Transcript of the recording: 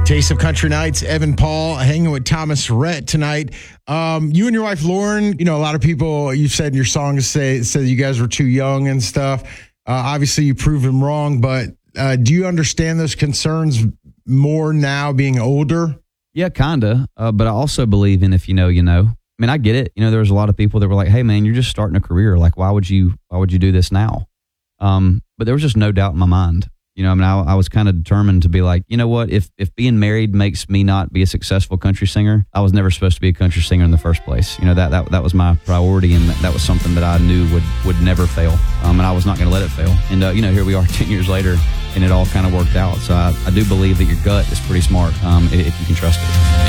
Taste of Country Nights, Evan Paul hanging with Thomas Rhett tonight. You and your wife, Lauren, a lot of people, you've said in your songs said you guys were too young and stuff. Obviously, you proved them wrong, but do you understand those concerns more now being older? Yeah, kind of. But I also believe in if you know, you know. I mean, I get it. There was a lot of people that were like, hey, man, you're just starting a career. Like, why would you do this now? But there was just no doubt in my mind. I was kind of determined to be like, you know what, if being married makes me not be a successful country singer, I was never supposed to be a country singer in the first place. That was my priority, and that was something that I knew would never fail. And I was not going to let it fail. And, here we are 10 years later, and it all kind of worked out. So I do believe that your gut is pretty smart if you can trust it.